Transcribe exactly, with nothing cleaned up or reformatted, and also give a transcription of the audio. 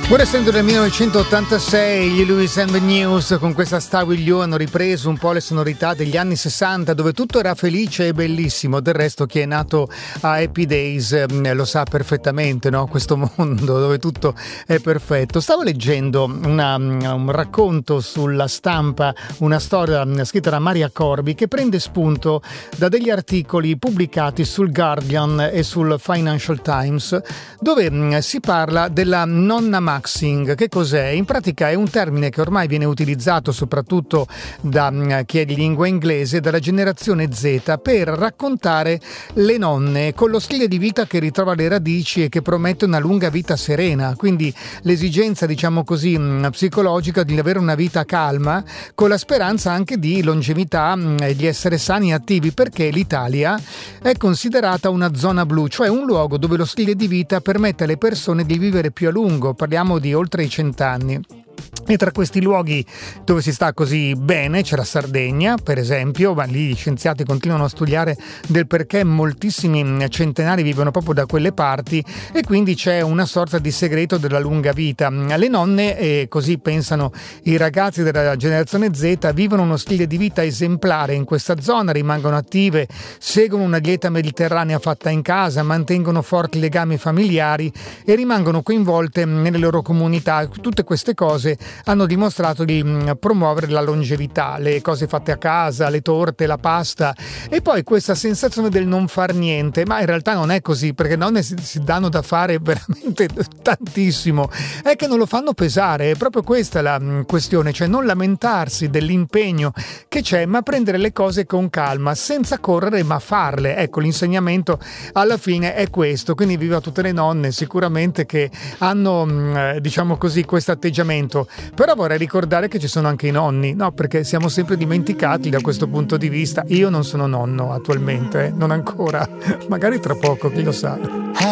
Pur essendo nel millenovecentottantasei, gli Louis and the News con questa Star With You hanno ripreso un po' le sonorità degli anni sessanta, dove tutto era felice e bellissimo. Del resto chi è nato a Happy Days eh, lo sa perfettamente, no? Questo mondo dove tutto è perfetto. Stavo leggendo una, un racconto sulla Stampa, una storia scritta da Maria Corbi che prende spunto da degli articoli pubblicati sul Guardian e sul Financial Times, dove mh, si parla della nonna maxing. Che cos'è? In pratica è un termine che ormai viene utilizzato soprattutto da mh, chi è di lingua inglese, dalla generazione Z, per raccontare le nonne con lo stile di vita che ritrova le radici e che promette una lunga vita serena. Quindi l'esigenza, diciamo così, mh, psicologica di avere una vita calma, con la speranza anche di longevità mh, e di essere sani e attivi, perché l'Italia è considerata una zona blu, cioè un luogo dove lo stile di vita permette alle persone di vivere più a lungo. Parliamo di oltre i cent'anni. E tra questi luoghi dove si sta così bene c'è la Sardegna, per esempio, ma lì gli scienziati continuano a studiare del perché moltissimi centenari vivono proprio da quelle parti, e quindi c'è una sorta di segreto della lunga vita. Le nonne, e così pensano i ragazzi della generazione Z, vivono uno stile di vita esemplare in questa zona, rimangono attive, seguono una dieta mediterranea fatta in casa, mantengono forti legami familiari e rimangono coinvolte nelle loro comunità. Tutte queste cose hanno dimostrato di mh, promuovere la longevità, le cose fatte a casa, le torte, la pasta, e poi questa sensazione del non far niente. Ma in realtà non è così, perché nonne si, si danno da fare veramente tantissimo, è che non lo fanno pesare. È proprio questa la mh, questione, cioè non lamentarsi dell'impegno che c'è, ma prendere le cose con calma, senza correre, ma farle. Ecco, l'insegnamento alla fine è questo. Quindi viva tutte le nonne, sicuramente, che hanno mh, diciamo così questo atteggiamento. Però vorrei ricordare che ci sono anche i nonni, no? Perché siamo sempre dimenticati da questo punto di vista. Io non sono nonno attualmente, eh? Non ancora, magari tra poco, chi lo sa.